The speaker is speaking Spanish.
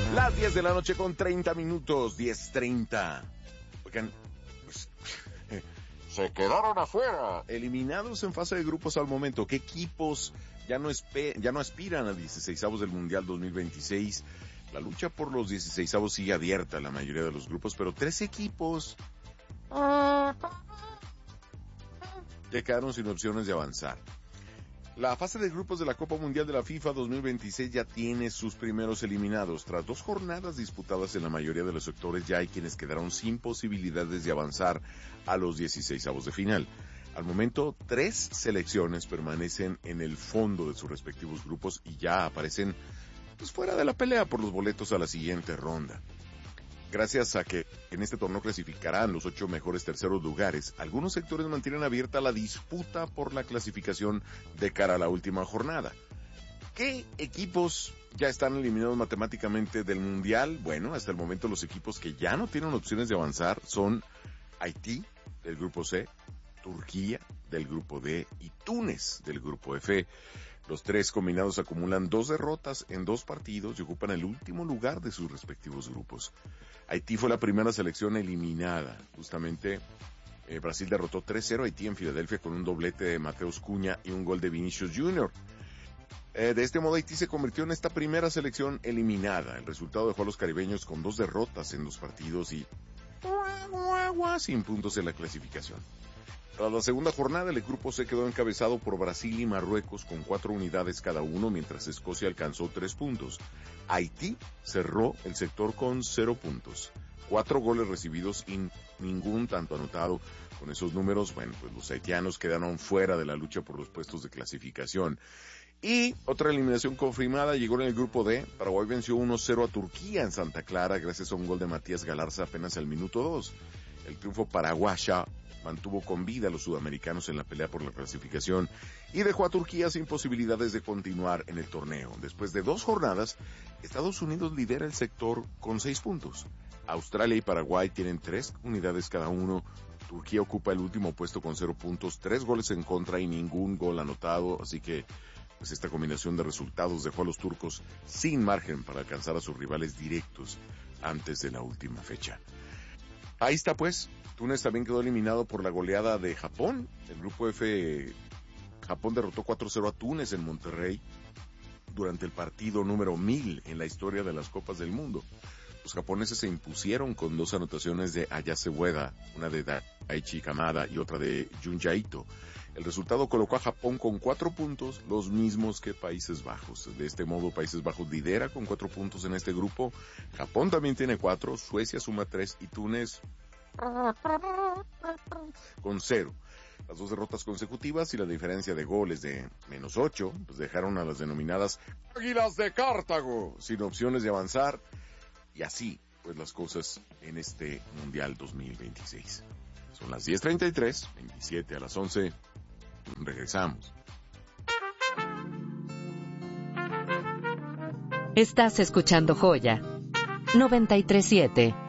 Las 10 de la noche con 30 minutos, 10:30. Oigan, pues, se quedaron afuera. Eliminados en fase de grupos al momento. ¿Qué equipos ya no aspiran a 16avos del Mundial 2026? La lucha por los 16avos sigue abierta en la mayoría de los grupos, pero 3 equipos ya quedaron sin opciones de avanzar. La fase de grupos de la Copa Mundial de la FIFA 2026 ya tiene sus primeros eliminados. Tras 2 jornadas disputadas en la mayoría de los sectores, ya hay quienes quedaron sin posibilidades de avanzar a los 16avos de final. Al momento, 3 selecciones permanecen en el fondo de sus respectivos grupos y ya aparecen pues fuera de la pelea por los boletos a la siguiente ronda. Gracias a que en este torneo clasificarán los 8 mejores terceros lugares, algunos sectores mantienen abierta la disputa por la clasificación de cara a la última jornada. ¿Qué equipos ya están eliminados matemáticamente del Mundial? Bueno, hasta el momento los equipos que ya no tienen opciones de avanzar son Haití, del grupo C, Turquía, del grupo D, y Túnez, del grupo F. Los 3 combinados acumulan 2 derrotas en 2 partidos y ocupan el último lugar de sus respectivos grupos. Haití fue la primera selección eliminada. Justamente Brasil derrotó 3-0 a Haití en Filadelfia con un doblete de Mateus Cunha y un gol de Vinicius Jr. De este modo Haití se convirtió en esta primera selección eliminada. El resultado dejó a los caribeños con 2 derrotas en 2 partidos y sin puntos en la clasificación. Tras la segunda jornada, el grupo C quedó encabezado por Brasil y Marruecos con 4 unidades cada uno, mientras Escocia alcanzó 3 puntos. Haití cerró el sector con 0 puntos. 4 goles recibidos y ningún tanto anotado. Con esos números, bueno, pues los haitianos quedaron fuera de la lucha por los puestos de clasificación. Y otra eliminación confirmada llegó en el grupo D. Paraguay venció 1-0 a Turquía en Santa Clara gracias a un gol de Matías Galarza apenas al minuto 2. El triunfo paraguaya mantuvo con vida a los sudamericanos en la pelea por la clasificación y dejó a Turquía sin posibilidades de continuar en el torneo. Después de 2 jornadas, Estados Unidos lidera el sector con 6 puntos. Australia y Paraguay tienen 3 unidades cada uno. Turquía ocupa el último puesto con 0 puntos, 3 goles en contra y ningún gol anotado, así que pues esta combinación de resultados dejó a los turcos sin margen para alcanzar a sus rivales directos antes de la última fecha. Ahí está pues, Túnez también quedó eliminado por la goleada de Japón. El grupo F, Japón derrotó 4-0 a Túnez en Monterrey durante el partido número 1000 en la historia de las Copas del Mundo. Los japoneses se impusieron con 2 anotaciones de Ayase Ueda, una de Daichi Kamada y otra de Junja Ito. El resultado colocó a Japón con 4 puntos, los mismos que Países Bajos. De este modo, Países Bajos lidera con 4 puntos en este grupo. Japón también tiene 4, Suecia suma 3 y Túnez con 0. Las 2 derrotas consecutivas y la diferencia de goles de -8 pues dejaron a las denominadas Águilas de Cartago sin opciones de avanzar. Y así, pues las cosas en este Mundial 2026. Son las 10:33, 27 a las 11. Regresamos. Estás escuchando Joya 93.7.